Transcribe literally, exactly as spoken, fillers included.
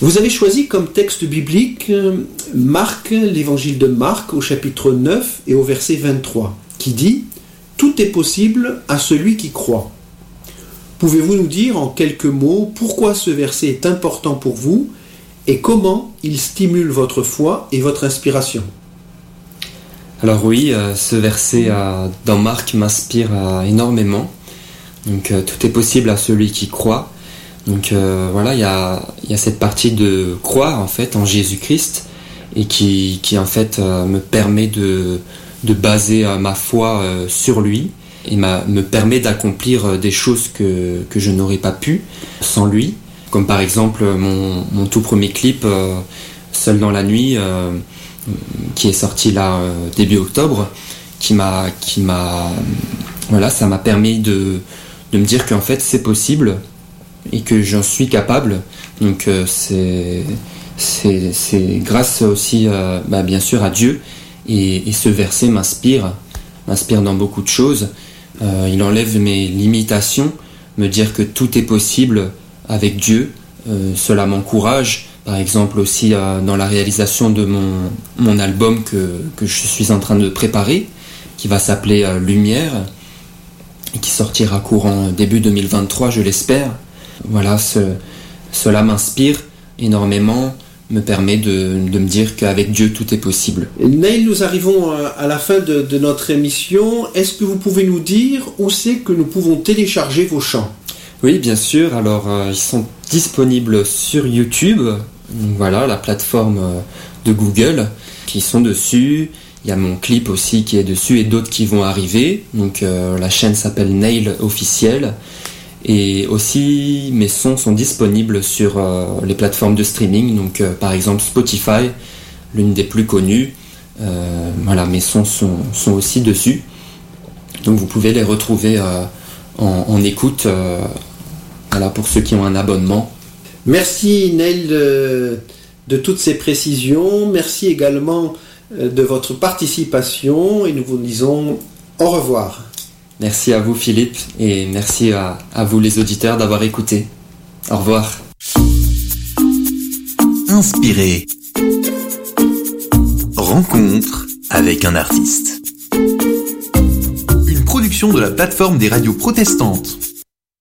Vous avez choisi comme texte biblique Marc, l'évangile de Marc au chapitre neuf et au verset vingt-trois, qui dit « Tout est possible à celui qui croit ». Pouvez-vous nous dire en quelques mots pourquoi ce verset est important pour vous et comment il stimule votre foi et votre inspiration ? Alors oui, euh, ce verset euh, dans Marc m'inspire euh, énormément. Donc euh, tout est possible à celui qui croit. Donc euh, voilà, il y a, y a cette partie de croire en fait en Jésus-Christ et qui, qui en fait euh, me permet de, de baser euh, ma foi euh, sur lui et ma, me permet d'accomplir euh, des choses que, que je n'aurais pas pu sans lui. Comme par exemple mon, mon tout premier clip euh, Seul dans la nuit euh, qui est sorti là euh, début octobre, qui m'a, qui m'a, voilà, ça m'a permis de, de me dire qu'en fait c'est possible et que j'en suis capable. Donc euh, c'est, c'est, c'est grâce aussi euh, bah, bien sûr à Dieu et, et ce verset m'inspire, m'inspire dans beaucoup de choses. Euh, il enlève mes limitations, me dire que tout est possible avec Dieu. Euh, cela m'encourage, par exemple aussi euh, dans la réalisation de mon, mon album que, que je suis en train de préparer, qui va s'appeler euh, Lumière et qui sortira courant début deux mille vingt-trois, je l'espère. Voilà, ce, cela m'inspire énormément, me permet de, de me dire qu'avec Dieu tout est possible. Neil, nous arrivons à la fin de, de notre émission. Est-ce que vous pouvez nous dire où c'est que nous pouvons télécharger vos chants ? Oui, bien sûr. Alors, euh, ils sont disponibles sur YouTube. Donc, voilà, la plateforme euh, de Google, qui sont dessus. Il y a mon clip aussi qui est dessus et d'autres qui vont arriver. Donc, euh, la chaîne s'appelle Neil Officiel. Et aussi, mes sons sont disponibles sur euh, les plateformes de streaming, donc euh, par exemple Spotify, l'une des plus connues. Euh, voilà, mes sons sont, sont aussi dessus. Donc vous pouvez les retrouver euh, en, en écoute, euh, voilà, pour ceux qui ont un abonnement. Merci Neil de, de toutes ces précisions. Merci également de votre participation et nous vous disons au revoir. Merci à vous Philippe et merci à, à vous les auditeurs d'avoir écouté. Au revoir. Inspiré. Rencontre avec un artiste. Une production de la plateforme des radios protestantes.